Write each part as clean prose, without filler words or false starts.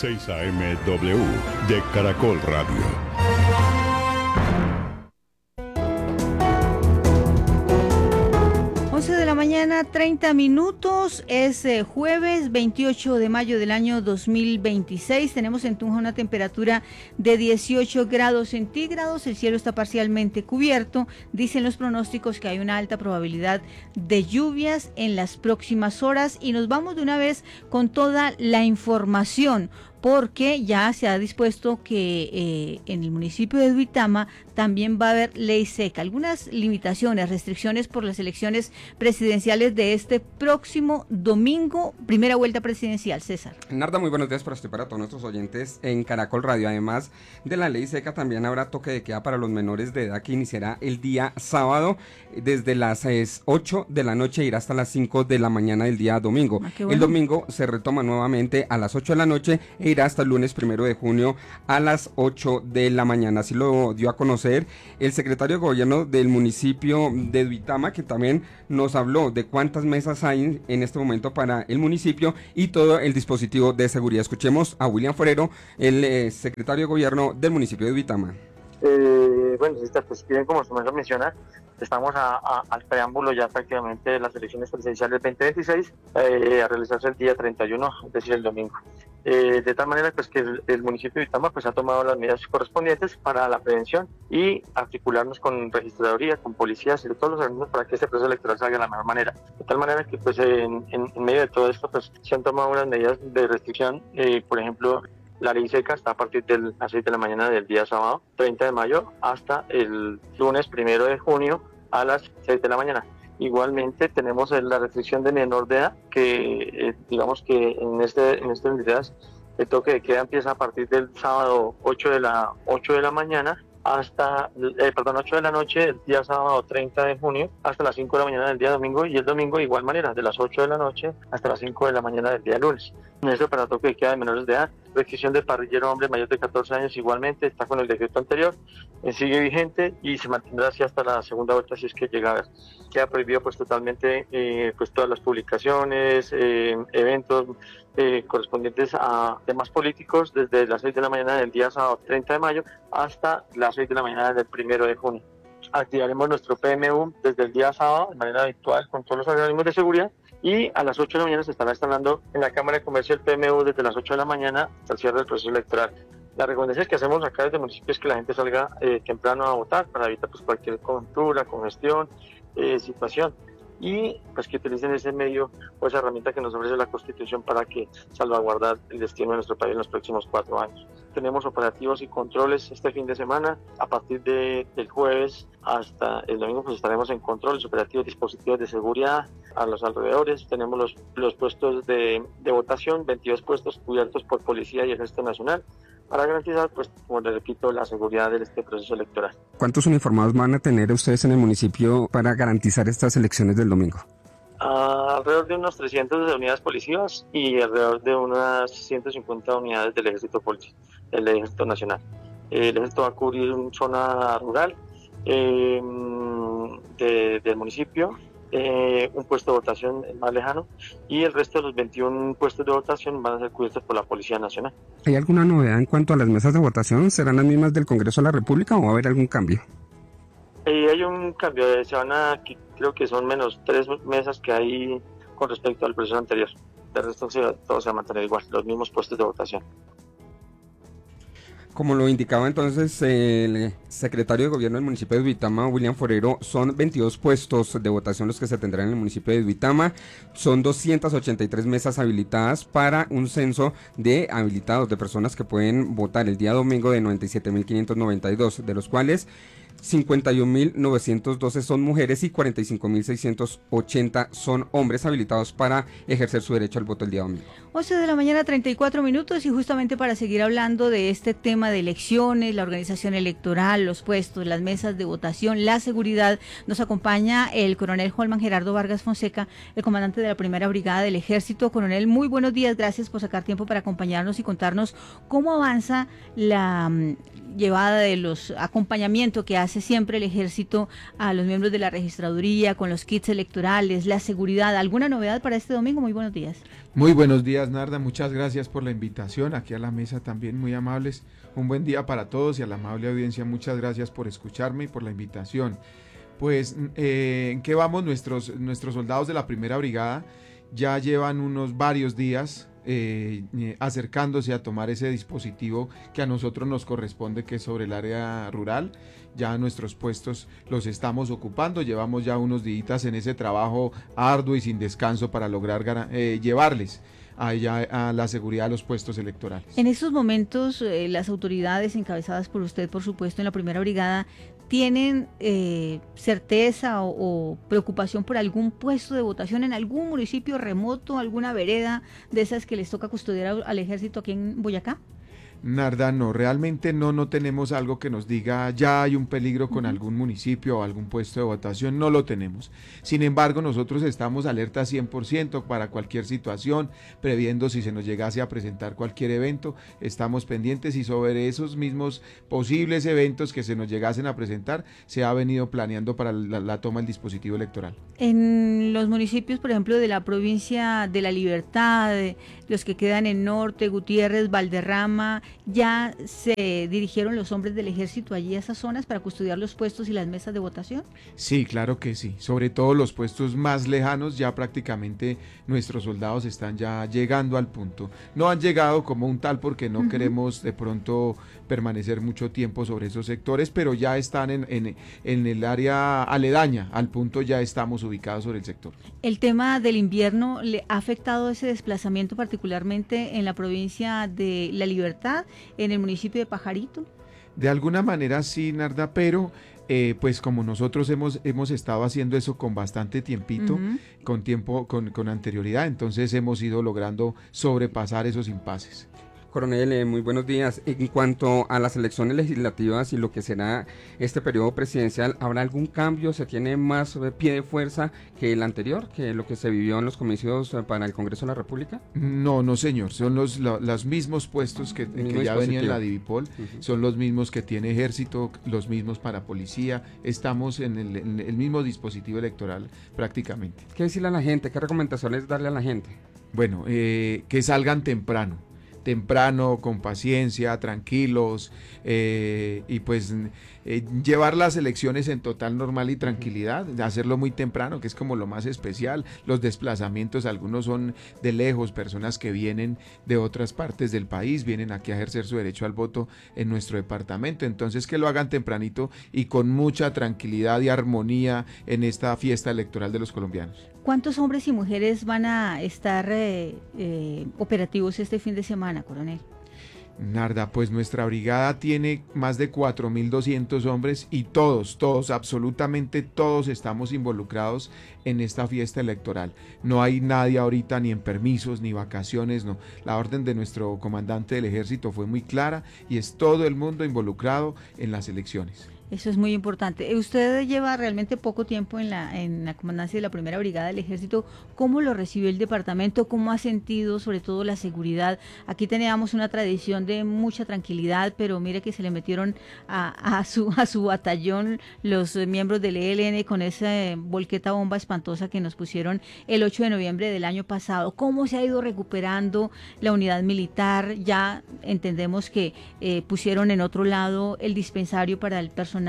6 AM W de Caracol Radio. 30 minutos, es jueves 28 de mayo del año 2026, tenemos en Tunja una temperatura de 18 grados centígrados, el cielo está parcialmente cubierto, dicen los pronósticos que hay una alta probabilidad de lluvias en las próximas horas y nos vamos de una vez con toda la información, porque ya se ha dispuesto que en el municipio de Duitama también va a haber ley seca, algunas limitaciones, restricciones por las elecciones presidenciales de este próximo domingo, primera vuelta presidencial. César. Narda, muy buenos días para usted, para todos nuestros oyentes en Caracol Radio. Además de la ley seca, también habrá toque de queda para los menores de edad que iniciará el día sábado desde las 8 de la noche, irá hasta las 5 de la mañana del día domingo. Bueno. El domingo se retoma nuevamente a las 8 de la noche e irá hasta el lunes 1 de junio a las 8 de la mañana. Así lo dio a conocer el secretario de gobierno del municipio de Duitama, que también nos habló de cuántas mesas hay en este momento para el municipio y todo el dispositivo de seguridad. Escuchemos a William Forero, el secretario de gobierno del municipio de Duitama. Bueno, pues bien, como usted me lo menciona, estamos al preámbulo ya prácticamente de las elecciones presidenciales 2026, a realizarse el día 31, es decir, el domingo. De tal manera pues que el municipio de Duitama pues ha tomado las medidas correspondientes para la prevención y articularnos con registraduría, con policías y todos los organismos para que este proceso electoral salga de la mejor manera. De tal manera que pues en medio de todo esto pues se han tomado unas medidas de restricción, por ejemplo, la ley seca está a partir de las 6 de la mañana del día sábado 30 de mayo hasta el lunes 1 de junio a las 6 de la mañana. Igualmente tenemos la restricción de menor de edad, que digamos que en estas medidas el toque de queda empieza a partir del sábado 8 de la mañana hasta, 8 de la noche del día sábado 30 de junio hasta las 5 de la mañana del día domingo, y el domingo de igual manera, de las 8 de la noche hasta las 5 de la mañana del día lunes. Esto para toque de queda de menores de edad. Restricción de parrillero hombre mayor de 14 años igualmente, está con el decreto anterior, sigue vigente y se mantendrá así hasta la segunda vuelta si es que llega a ver. Queda prohibido pues totalmente pues todas las publicaciones, eventos correspondientes a temas políticos desde las 6 de la mañana del día sábado 30 de mayo hasta las 6 de la mañana del 1 de junio. Activaremos nuestro PMU desde el día sábado de manera habitual con todos los organismos de seguridad, y a las 8 de la mañana se estará instalando en la Cámara de Comercio el PMU desde las 8 de la mañana hasta el cierre del proceso electoral. La recomendación que hacemos acá desde el municipio es que la gente salga temprano a votar para evitar pues cualquier conjuntura, congestión, situación, y pues que utilicen ese medio o esa herramienta que nos ofrece la Constitución para que salvaguardar el destino de nuestro país en los próximos 4 años. Tenemos operativos y controles este fin de semana. A partir del jueves hasta el domingo pues estaremos en controles operativos, dispositivos de seguridad a los alrededores. Tenemos los puestos de votación, 22 puestos cubiertos por Policía y Ejército Nacional, para garantizar, pues, como les repito, la seguridad de este proceso electoral. ¿Cuántos uniformados van a tener ustedes en el municipio para garantizar estas elecciones del domingo? Alrededor de unos 300 de unidades policíacas y alrededor de unas 150 unidades del Ejército Nacional. El Ejército va a cubrir una zona rural del municipio, un puesto de votación más lejano, y el resto de los 21 puestos de votación van a ser cubiertos por la Policía Nacional. ¿Hay alguna novedad en cuanto a las mesas de votación? ¿Serán las mismas del Congreso de la República o va a haber algún cambio? Hay un cambio, creo que son menos 3 mesas que hay con respecto al proceso anterior. De resto todo se va a mantener igual, los mismos puestos de votación. Como lo indicaba entonces el secretario de gobierno del municipio de Duitama, William Forero, son 22 puestos de votación los que se tendrán en el municipio de Duitama, son 283 mesas habilitadas para un censo de habilitados, de personas que pueden votar el día domingo, de 97.592, de los cuales 51.912 son mujeres y 45.680 son hombres habilitados para ejercer su derecho al voto el día domingo. 11 de la mañana, 34 minutos, y justamente para seguir hablando de este tema de elecciones, la organización electoral, los puestos, las mesas de votación, la seguridad, nos acompaña el coronel Holman Gerardo Vargas Fonseca, el comandante de la Primera Brigada del Ejército. Coronel, muy buenos días, gracias por sacar tiempo para acompañarnos y contarnos cómo avanza la llevada de los acompañamientos que hace siempre el ejército a los miembros de la registraduría con los kits electorales, la seguridad. ¿Alguna novedad para este domingo? Muy buenos días. Muy buenos días, Narda, muchas gracias por la invitación, aquí a la mesa también muy amables, un buen día para todos y a la amable audiencia, muchas gracias por escucharme y por la invitación. Pues, ¿en qué vamos? Nuestros soldados de la primera brigada ya llevan unos varios días acercándose a tomar ese dispositivo que a nosotros nos corresponde, que es sobre el área rural. Ya nuestros puestos los estamos ocupando, llevamos ya unos días en ese trabajo arduo y sin descanso para lograr llevarles allá a la seguridad de los puestos electorales. En estos momentos, las autoridades encabezadas por usted, por supuesto, en la primera brigada, ¿tienen certeza o preocupación por algún puesto de votación en algún municipio remoto, alguna vereda de esas que les toca custodiar al ejército aquí en Boyacá? Narda, no, realmente no tenemos algo que nos diga ya hay un peligro con algún municipio o algún puesto de votación, no lo tenemos. Sin embargo, nosotros estamos alerta 100% para cualquier situación, previendo si se nos llegase a presentar cualquier evento, estamos pendientes y sobre esos mismos posibles eventos que se nos llegasen a presentar, se ha venido planeando para la toma del dispositivo electoral. En los municipios, por ejemplo, de la provincia de La Libertad, los que quedan en Norte, Gutiérrez, Valderrama, ¿ya se dirigieron los hombres del ejército allí a esas zonas para custodiar los puestos y las mesas de votación? Sí, claro que sí. Sobre todo los puestos más lejanos, ya prácticamente nuestros soldados están ya llegando al punto. No han llegado como un tal porque no queremos de pronto permanecer mucho tiempo sobre esos sectores, pero ya están en el área aledaña, al punto ya estamos ubicados sobre el sector. ¿El tema del invierno le ha afectado ese desplazamiento particularmente en la provincia de La Libertad, en el municipio de Pajarito? De alguna manera sí, Narda, pero pues como nosotros hemos estado haciendo eso con bastante tiempito, con anterioridad, entonces hemos ido logrando sobrepasar esos impases. Coronel, muy buenos días. En cuanto a las elecciones legislativas y lo que será este periodo presidencial, ¿habrá algún cambio? ¿Se tiene más pie de fuerza que el anterior, que lo que se vivió en los comicios para el Congreso de la República? No señor, son los mismos puestos que ya venía en la Divipol, son los mismos que tiene Ejército, los mismos para Policía, estamos en el mismo dispositivo electoral prácticamente. ¿Qué decirle a la gente? ¿Qué recomendaciones darle a la gente? Bueno, que salgan temprano, con paciencia, tranquilos, y pues llevar las elecciones en total normal y tranquilidad, hacerlo muy temprano, que es como lo más especial. Los desplazamientos, algunos son de lejos, personas que vienen de otras partes del país, vienen aquí a ejercer su derecho al voto en nuestro departamento, entonces que lo hagan tempranito y con mucha tranquilidad y armonía en esta fiesta electoral de los colombianos. ¿Cuántos hombres y mujeres van a estar operativos este fin de semana, coronel? Narda, pues nuestra brigada tiene más de 4.200 hombres y todos, absolutamente todos estamos involucrados en esta fiesta electoral. No hay nadie ahorita ni en permisos ni vacaciones, no. La orden de nuestro comandante del ejército fue muy clara y es todo el mundo involucrado en las elecciones. Eso es muy importante. Usted lleva realmente poco tiempo en la comandancia de la primera brigada del ejército. ¿Cómo lo recibió el departamento? ¿Cómo ha sentido sobre todo la seguridad? Aquí teníamos una tradición de mucha tranquilidad, pero mire que se le metieron a su batallón los miembros del ELN con esa volqueta bomba espantosa que nos pusieron el 8 de noviembre del año pasado. ¿Cómo se ha ido recuperando la unidad militar? Ya entendemos que pusieron en otro lado el dispensario para el personal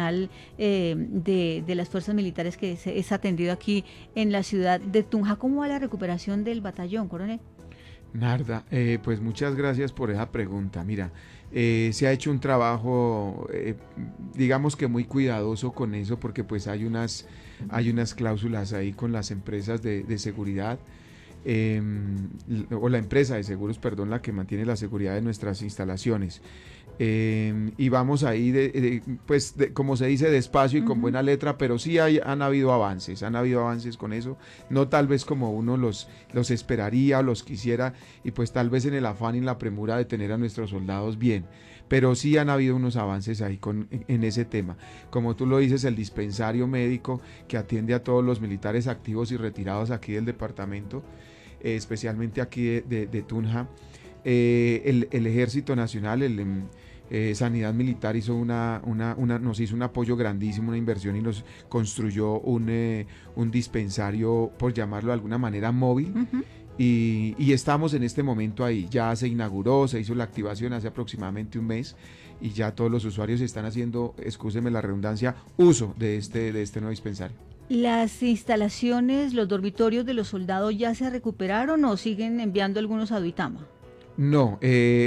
de las fuerzas militares que es atendido aquí en la ciudad de Tunja. ¿Cómo va la recuperación del batallón, coronel? Narda, pues muchas gracias por esa pregunta. Mira, se ha hecho un trabajo, digamos que muy cuidadoso con eso, porque pues hay unas cláusulas ahí con las empresas de seguridad, o la empresa de seguros, perdón, la que mantiene la seguridad de nuestras instalaciones. Y vamos ahí, como se dice, despacio y con buena letra, pero sí han habido avances con eso, no tal vez como uno los esperaría o los quisiera, y pues tal vez en el afán y en la premura de tener a nuestros soldados bien, pero sí han habido unos avances ahí en ese tema. Como tú lo dices, el dispensario médico que atiende a todos los militares activos y retirados aquí del departamento, especialmente aquí de Tunja, el Ejército Nacional, Sanidad Militar hizo nos hizo un apoyo grandísimo, una inversión y nos construyó un dispensario, por llamarlo de alguna manera, móvil. Uh-huh. Y estamos en este momento ahí, ya se inauguró, se hizo la activación hace aproximadamente un mes y ya todos los usuarios están haciendo, excúseme la redundancia, uso de este nuevo dispensario. ¿Las instalaciones, los dormitorios de los soldados ya se recuperaron o siguen enviando algunos a Duitama? No,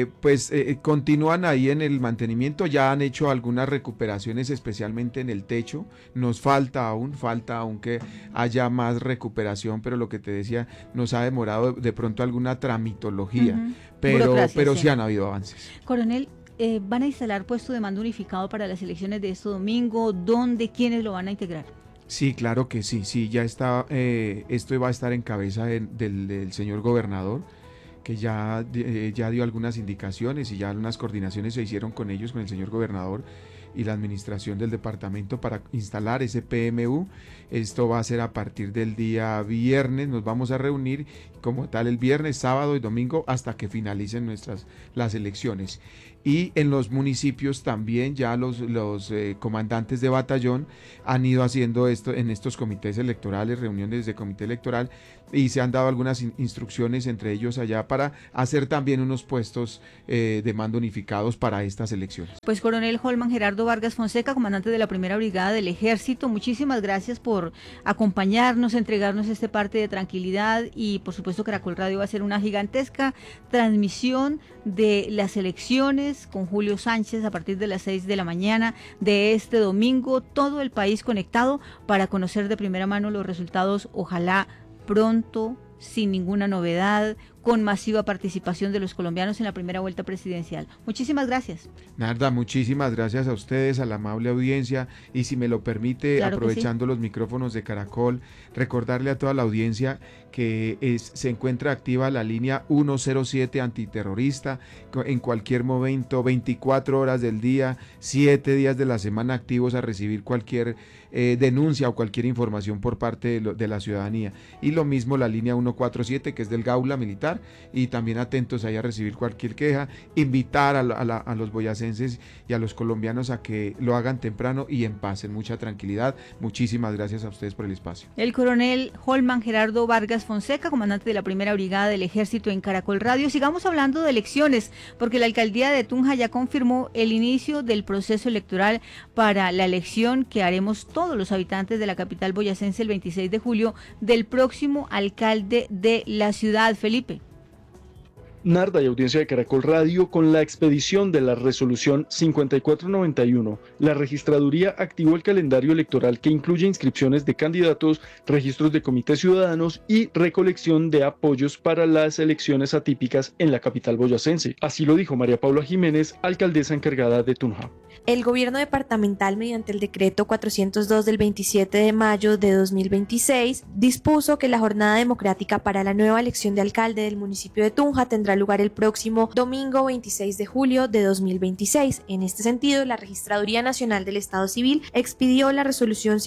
continúan ahí en el mantenimiento, ya han hecho algunas recuperaciones especialmente en el techo, nos falta aún que haya más recuperación, pero lo que te decía, nos ha demorado de pronto alguna tramitología, uh-huh. pero sí han habido avances. Coronel, ¿van a instalar puesto de mando unificado para las elecciones de este domingo? ¿Dónde? ¿Quiénes lo van a integrar? Sí, claro que sí, ya está, esto va a estar en cabeza del señor gobernador, que ya dio algunas indicaciones y ya unas coordinaciones se hicieron con ellos, con el señor gobernador y la administración del departamento para instalar ese PMU. Esto va a ser a partir del día viernes, nos vamos a reunir como tal el viernes, sábado y domingo hasta que finalicen las elecciones. Y en los municipios también ya los comandantes de batallón han ido haciendo esto en estos comités electorales, reuniones de comité electoral, y se han dado algunas instrucciones entre ellos allá para hacer también unos puestos de mando unificados para estas elecciones. Pues Coronel Holman Gerardo Vargas Fonseca, comandante de la Primera Brigada del Ejército, muchísimas gracias por acompañarnos, entregarnos este parte de tranquilidad y por supuesto Caracol Radio va a ser una gigantesca transmisión de las elecciones con Julio Sánchez a partir de las 6 de la mañana de este domingo, todo el país conectado para conocer de primera mano los resultados, ojalá pronto, sin ninguna novedad, con masiva participación de los colombianos en la primera vuelta presidencial. Muchísimas gracias. Narda, muchísimas gracias a ustedes, a la amable audiencia, y si me lo permite, claro, aprovechando los micrófonos de Caracol, recordarle a toda la audiencia que se encuentra activa la línea 107 antiterrorista en cualquier momento, 24 horas del día, 7 días de la semana activos a recibir cualquier denuncia o cualquier información por parte de la ciudadanía. Y lo mismo la línea 147, que es del Gaula Militar, y también atentos ahí a recibir cualquier queja, invitar a los boyacenses y a los colombianos a que lo hagan temprano y en paz, en mucha tranquilidad. Muchísimas gracias a ustedes por el espacio. El coronel Holman Gerardo Vargas Fonseca, comandante de la Primera Brigada del Ejército en Caracol Radio. Sigamos hablando de elecciones, porque la alcaldía de Tunja ya confirmó el inicio del proceso electoral para la elección que haremos todos los habitantes de la capital boyacense el 26 de julio del próximo alcalde de la ciudad. Felipe. Narda y audiencia de Caracol Radio, con la expedición de la resolución 5491, la registraduría activó el calendario electoral que incluye inscripciones de candidatos, registros de comités ciudadanos y recolección de apoyos para las elecciones atípicas en la capital boyacense. Así lo dijo María Paula Jiménez, alcaldesa encargada de Tunja. El gobierno departamental, mediante el decreto 402 del 27 de mayo de 2026, dispuso que la jornada democrática para la nueva elección de alcalde del municipio de Tunja tendrá lugar el próximo domingo 26 de julio de 2026. En este sentido, la Registraduría Nacional del Estado Civil expidió la resolución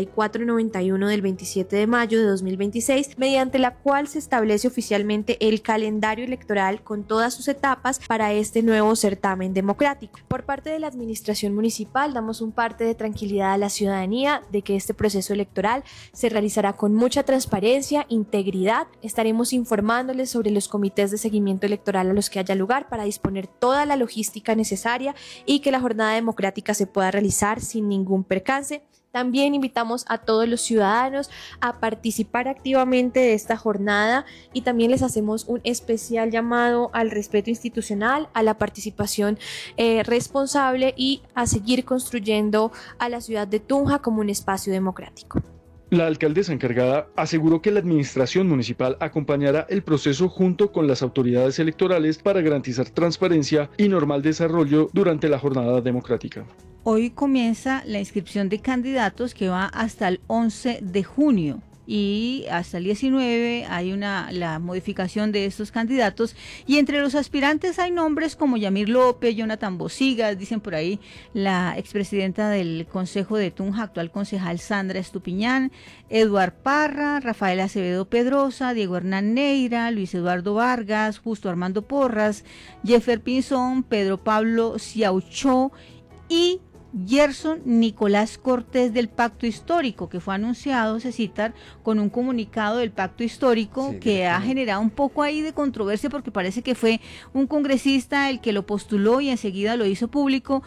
5491 del 27 de mayo de 2026, mediante la cual se establece oficialmente el calendario electoral con todas sus etapas para este nuevo certamen democrático. Por parte de la administración municipal, damos un parte de tranquilidad a la ciudadanía de que este proceso electoral se realizará con mucha transparencia, integridad. Estaremos informándoles sobre los comités de seguimiento electoral a los que haya lugar para disponer toda la logística necesaria y que la jornada democrática se pueda realizar sin ningún percance. También invitamos a todos los ciudadanos a participar activamente de esta jornada y también les hacemos un especial llamado al respeto institucional, a la participación responsable y a seguir construyendo a la ciudad de Tunja como un espacio democrático. La alcaldesa encargada aseguró que la administración municipal acompañará el proceso junto con las autoridades electorales para garantizar transparencia y normal desarrollo durante la jornada democrática. Hoy comienza la inscripción de candidatos que va hasta el 11 de junio. y hasta el 19 hay la modificación de estos candidatos, y entre los aspirantes hay nombres como Yamir López, Jonathan Bosigas, dicen por ahí la expresidenta del Consejo de Tunja, actual concejal Sandra Estupiñán, Eduard Parra, Rafael Acevedo Pedrosa, Diego Hernán Neira, Luis Eduardo Vargas, Justo Armando Porras, Jeffer Pinzón, Pedro Pablo Ciauchó y Gerson Nicolás Cortés del Pacto Histórico, que fue anunciado, se citan, con un comunicado del Pacto Histórico, sí, que ha generado un poco ahí de controversia porque parece que fue un congresista el que lo postuló y enseguida lo hizo público,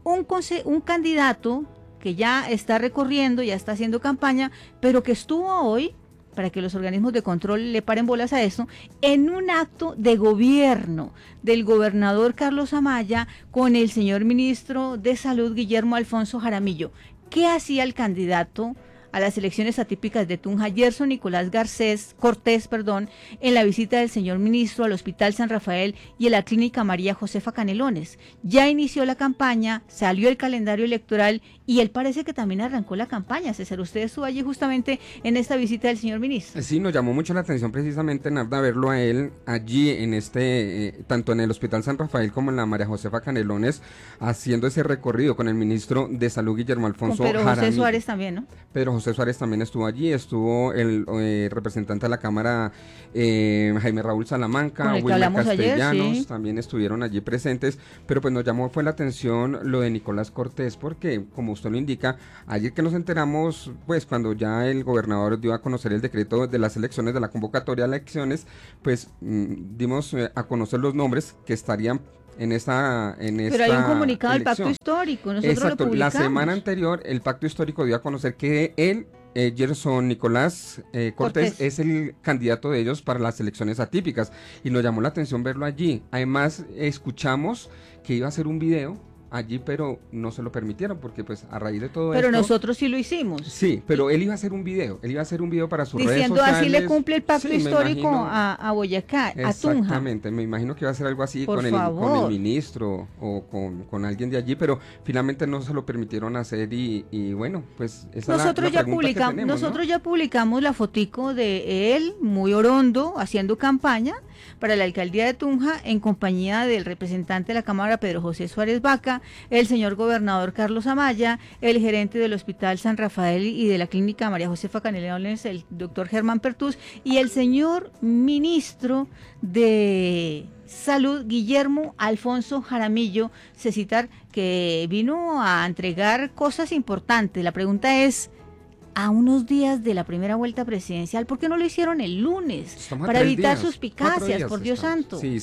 un candidato que ya está recorriendo, ya está haciendo campaña, pero que estuvo hoy, para que los organismos de control le paren bolas a esto, en un acto de gobierno del gobernador Carlos Amaya con el señor ministro de Salud Guillermo Alfonso Jaramillo. ¿Qué hacía el candidato a las elecciones atípicas de Tunja, Gerson Nicolás Cortés, en la visita del señor ministro al Hospital San Rafael y a la Clínica María Josefa Canelones? Ya inició la campaña, salió el calendario electoral y él parece que también arrancó la campaña. César, usted estuvo allí justamente en esta visita del señor ministro. Sí, nos llamó mucho la atención precisamente, Narda, verlo a él allí en tanto en el Hospital San Rafael como en la María Josefa Canelones, haciendo ese recorrido con el ministro de Salud Guillermo Alfonso Jaramillo. Pedro José Suárez también, ¿no? Pedro José Suárez también estuvo allí, estuvo el representante de la Cámara, Jaime Raúl Salamanca, Wilmer Castellanos, ayer, sí, también estuvieron allí presentes, pero pues nos llamó fue la atención lo de Nicolás Cortés, porque como usted lo indica, ayer que nos enteramos, pues cuando ya el gobernador dio a conocer el decreto de las elecciones, de la convocatoria de elecciones, pues dimos a conocer los nombres que estarían en esta Pero hay un comunicado del Pacto Histórico, nosotros Exacto, lo publicamos. La semana anterior el Pacto Histórico dio a conocer que él, Gerson Nicolás Cortés es el candidato de ellos para las elecciones atípicas, y nos llamó la atención verlo allí. Además escuchamos que iba a hacer un video allí, pero no se lo permitieron porque pues a raíz de todo pero esto, nosotros sí lo hicimos. Sí, pero él iba a hacer un video, para sus redes sociales. Diciendo así le cumple el Pacto Histórico a Boyacá, a Tunja. Exactamente, me imagino que iba a hacer algo así con el ministro o con alguien de allí, pero finalmente no se lo permitieron hacer y bueno, pues esa nosotros es la ya publicamos, que tenemos, nosotros ¿no? ya publicamos la fotico de él, muy orondo, haciendo campaña para la alcaldía de Tunja en compañía del representante de la Cámara Pedro José Suárez Vaca, el señor gobernador Carlos Amaya, el gerente del Hospital San Rafael y de la Clínica María Josefa Canelones, el doctor Germán Pertús, y el señor ministro de Salud Guillermo Alfonso Jaramillo, se citar que vino a entregar cosas importantes. La pregunta es, a unos días de la primera vuelta presidencial, ¿por qué no lo hicieron el lunes? Para evitar suspicacias, por Dios santo. Sí.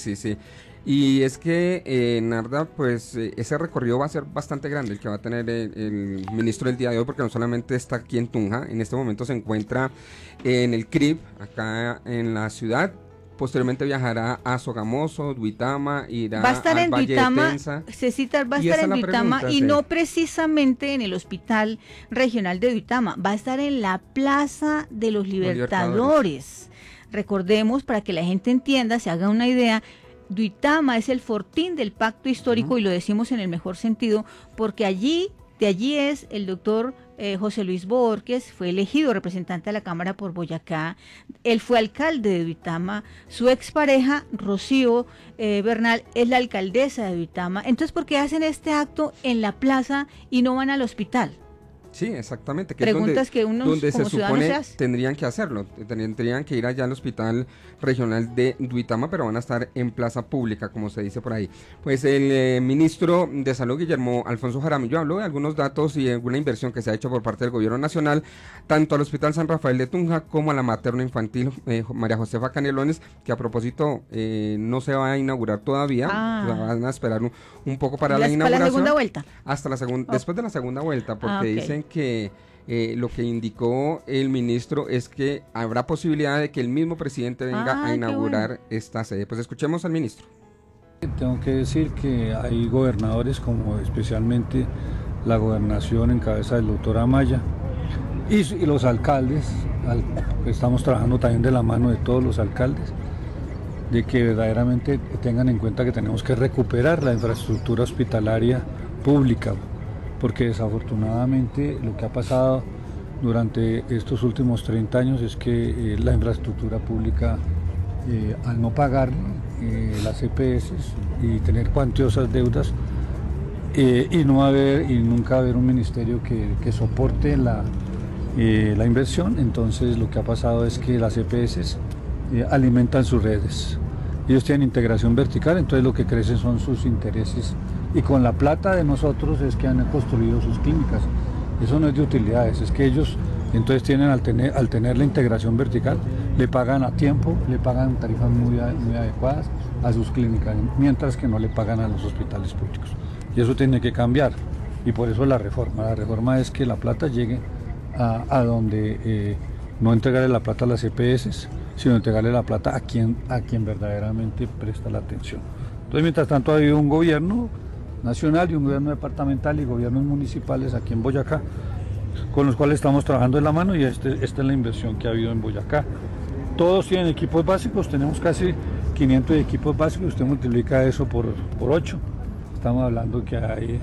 Y es que, Narda, pues ese recorrido va a ser bastante grande el que va a tener el ministro el día de hoy, porque no solamente está aquí en Tunja, en este momento se encuentra en el CRIB, acá en la ciudad. Posteriormente viajará a Sogamoso, Duitama, irá va a estar al en Valle Duitama, de Tensa. Cecitar, va a estar en Duitama y no precisamente en el Hospital Regional de Duitama, va a estar en la Plaza de los Libertadores. Recordemos, para que la gente entienda, se haga una idea, Duitama es el fortín del Pacto Histórico, y lo decimos en el mejor sentido, porque de allí es el doctor José Luis Borges, fue elegido representante de la Cámara por Boyacá, él fue alcalde de Duitama, su expareja Rocío Bernal es la alcaldesa de Duitama. Entonces, ¿por qué hacen este acto en la plaza y no van al hospital? Sí, exactamente. Que Preguntas es que unos donde como se supone se hace. Tendrían que hacerlo, tendrían que ir allá al Hospital Regional de Duitama, pero van a estar en plaza pública, como se dice por ahí. Pues el ministro de Salud, Guillermo Alfonso Jaramillo, habló de algunos datos y alguna inversión que se ha hecho por parte del gobierno nacional, tanto al Hospital San Rafael de Tunja como a la materno-infantil María Josefa Canelones, que a propósito no se va a inaugurar todavía, van a esperar un poco para la inauguración. ¿Para la segunda vuelta? Hasta la segunda, después de la segunda vuelta, porque dicen que lo que indicó el ministro es que habrá posibilidad de que el mismo presidente venga a inaugurar esta sede. Pues escuchemos al ministro. Tengo que decir que hay gobernadores, como especialmente la gobernación en cabeza del doctor Amaya, y los alcaldes, estamos trabajando también de la mano de todos los alcaldes, de que verdaderamente tengan en cuenta que tenemos que recuperar la infraestructura hospitalaria pública, porque desafortunadamente lo que ha pasado durante estos últimos 30 años es que la infraestructura pública, al no pagar las EPS y tener cuantiosas deudas, y nunca haber un ministerio que soporte la inversión, entonces lo que ha pasado es que las EPS alimentan sus redes. Ellos tienen integración vertical, entonces lo que crecen son sus intereses, y con la plata de nosotros es que han construido sus clínicas. Eso no es de utilidades, es que ellos entonces tienen, al tener la integración vertical, le pagan a tiempo, le pagan tarifas muy adecuadas a sus clínicas, mientras que no le pagan a los hospitales públicos. Y eso tiene que cambiar, y por eso la reforma es que la plata llegue a donde no entregarle la plata a las EPS, sino entregarle la plata a quien verdaderamente presta la atención. Entonces, mientras tanto, ha habido un gobierno nacional y un gobierno departamental y gobiernos municipales aquí en Boyacá, con los cuales estamos trabajando de la mano, y esta es la inversión que ha habido en Boyacá. Todos tienen equipos básicos, tenemos casi 500 equipos básicos, usted multiplica eso por 8, estamos hablando que hay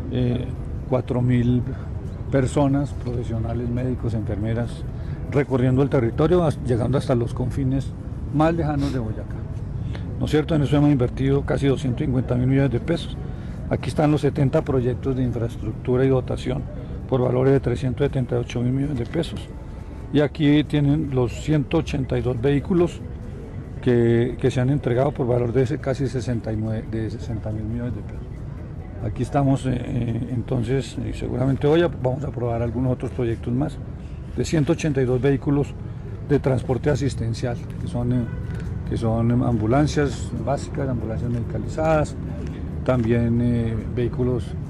4.000 personas, profesionales, médicos, enfermeras, recorriendo el territorio, llegando hasta los confines más lejanos de Boyacá. ¿No es cierto? En eso hemos invertido casi 250.000 millones de pesos. Aquí están los 70 proyectos de infraestructura y dotación por valores de 378.000 millones de pesos. Y aquí tienen los 182 vehículos que se han entregado por valor de casi 60.000 millones de pesos. Aquí estamos entonces, y seguramente hoy vamos a aprobar algunos otros proyectos más, de 182 vehículos de transporte asistencial, que son ambulancias básicas, ambulancias medicalizadas, también vehículos